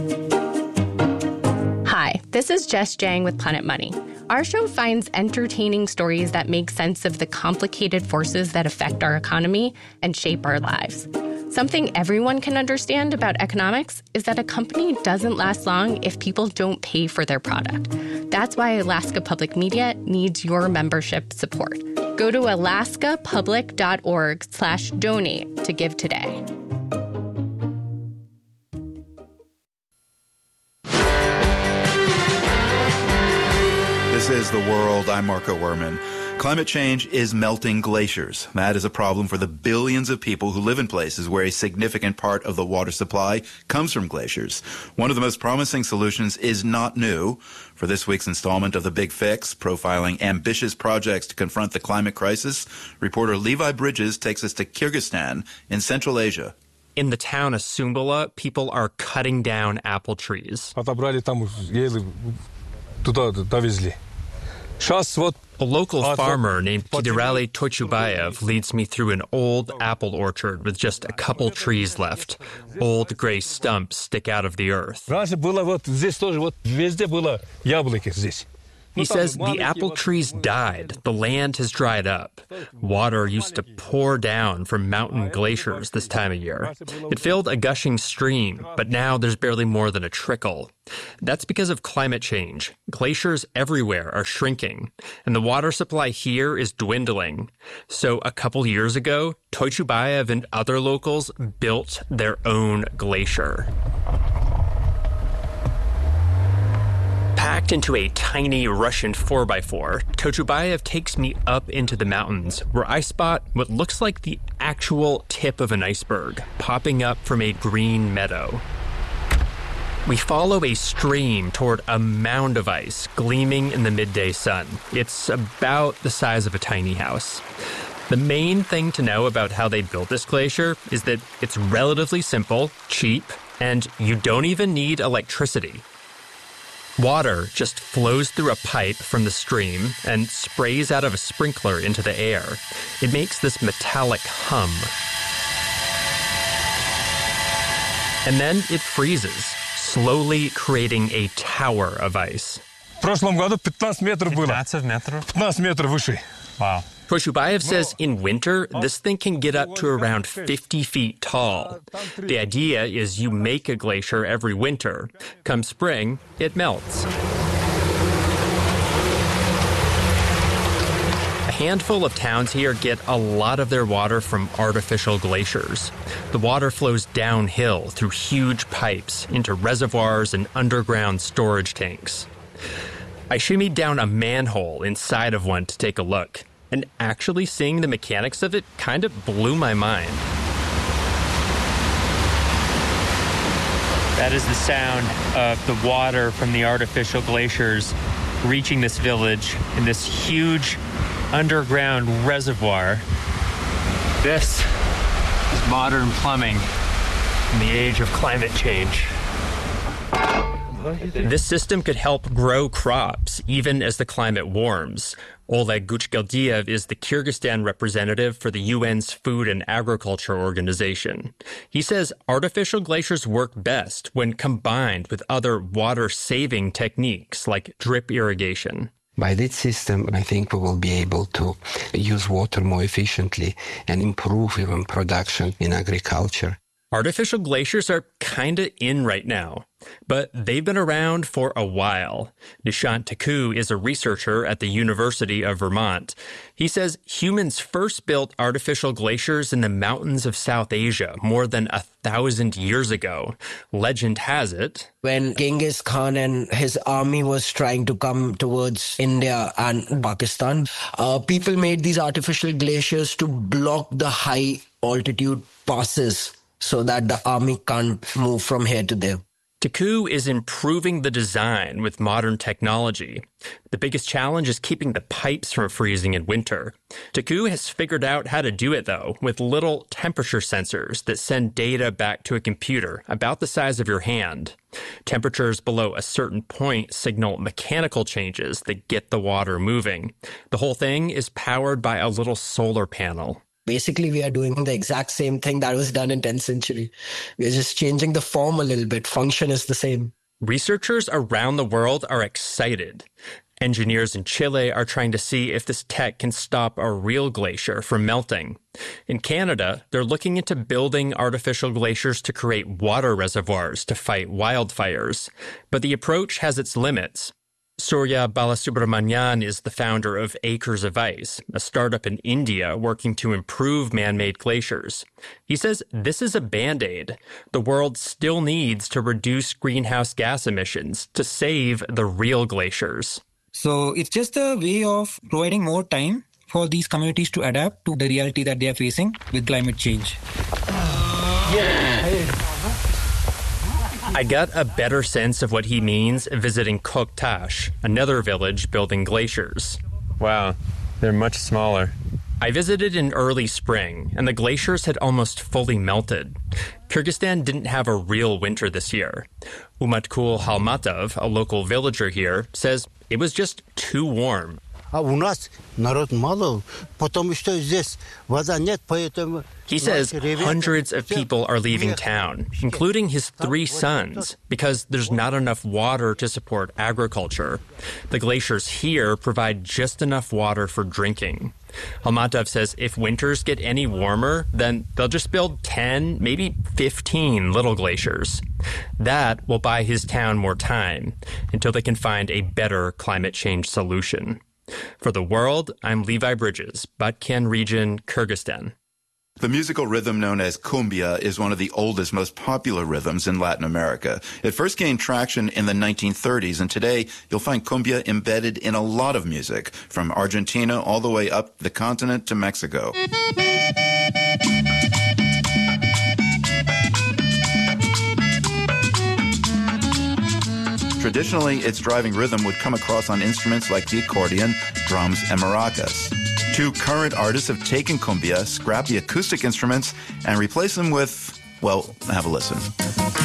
Hi, this is Jess Jang with Planet Money. Our show finds entertaining stories that make sense of the complicated forces that affect our economy and shape our lives. Something everyone can understand about economics is that a company doesn't last long if people don't pay for their product. That's why Alaska Public Media needs your membership support. Go to alaskapublic.org/donate to give today. This is The World. I'm Marco Werman. Climate change is melting glaciers. That is a problem for the billions of people who live in places where a significant part of the water supply comes from glaciers. One of the most promising solutions is not new. For this week's installment of The Big Fix, profiling ambitious projects to confront the climate crisis, reporter Levi Bridges takes us to Kyrgyzstan in Central Asia. In the town of Sumbula, people are cutting down apple trees. A local farmer named Kidirali Tochubayev leads me through an old apple orchard with just a couple trees left. Old gray stumps stick out of the earth. He says the apple trees died. The land has dried up. Water used to pour down from mountain glaciers this time of year. It filled a gushing stream, but now there's barely more than a trickle. That's because of climate change. Glaciers everywhere are shrinking, and the water supply here is dwindling. So a couple years ago, Tochubayev and other locals built their own glacier. Packed into a tiny Russian 4x4, Tochubayev takes me up into the mountains, where I spot what looks like the actual tip of an iceberg, popping up from a green meadow. We follow a stream toward a mound of ice, gleaming in the midday sun. It's about the size of a tiny house. The main thing to know about how they built this glacier is that it's relatively simple, cheap, and you don't even need electricity. Water just flows through a pipe from the stream and sprays out of a sprinkler into the air. It makes this metallic hum. And then it freezes, slowly creating a tower of ice. В прошлом году 15 метров было. 15 метров? 15 метров выше. Wow. Tochubayev says in winter, this thing can get up to around 50 feet tall. The idea is you make a glacier every winter. Come spring, it melts. A handful of towns here get a lot of their water from artificial glaciers. The water flows downhill through huge pipes into reservoirs and underground storage tanks. I shimmied down a manhole inside of one to take a look. And actually seeing the mechanics of it kind of blew my mind. That is the sound of the water from the artificial glaciers reaching this village in this huge underground reservoir. This is modern plumbing in the age of climate change. This system could help grow crops even as the climate warms. Oleg Guchgeldiev is the Kyrgyzstan representative for the UN's Food and Agriculture Organization. He says artificial glaciers work best when combined with other water-saving techniques like drip irrigation. By this system, I think we will be able to use water more efficiently and improve even production in agriculture. Artificial glaciers are kinda in right now, but they've been around for a while. Nishant Taku is a researcher at the University of Vermont. He says humans first built artificial glaciers in the mountains of South Asia more than 1,000 years ago. Legend has it, when Genghis Khan and his army was trying to come towards India and Pakistan, people made these artificial glaciers to block the high altitude passes so that the army can't move from here to there. Taku is improving the design with modern technology. The biggest challenge is keeping the pipes from freezing in winter. Taku has figured out how to do it, though, with little temperature sensors that send data back to a computer about the size of your hand. Temperatures below a certain point signal mechanical changes that get the water moving. The whole thing is powered by a little solar panel. Basically, we are doing the exact same thing that was done in 10th century. We're just changing the form a little bit. Function is the same. Researchers around the world are excited. Engineers in Chile are trying to see if this tech can stop a real glacier from melting. In Canada, they're looking into building artificial glaciers to create water reservoirs to fight wildfires. But the approach has its limits. Surya Balasubramanian is the founder of Acres of Ice, a startup in India working to improve man-made glaciers. He says this is a band-aid. The world still needs to reduce greenhouse gas emissions to save the real glaciers. So it's just a way of providing more time for these communities to adapt to the reality that they are facing with climate change. I got a better sense of what he means visiting Koktash, another village building glaciers. Wow, they're much smaller. I visited in early spring, and the glaciers had almost fully melted. Kyrgyzstan didn't have a real winter this year. Umatkul Halmatov, a local villager here, says it was just too warm. He says hundreds of people are leaving town, including his 3 sons, because there's not enough water to support agriculture. The glaciers here provide just enough water for drinking. Halmatov says if winters get any warmer, then they'll just build 10, maybe 15 little glaciers. That will buy his town more time until they can find a better climate change solution. For The World, I'm Levi Bridges, Batken region, Kyrgyzstan. The musical rhythm known as cumbia is one of the oldest, most popular rhythms in Latin America. It first gained traction in the 1930s, and today you'll find cumbia embedded in a lot of music, from Argentina all the way up the continent to Mexico. Traditionally, its driving rhythm would come across on instruments like the accordion, drums, and maracas. 2 current artists have taken cumbia, scrapped the acoustic instruments, and replaced them with, well, have a listen.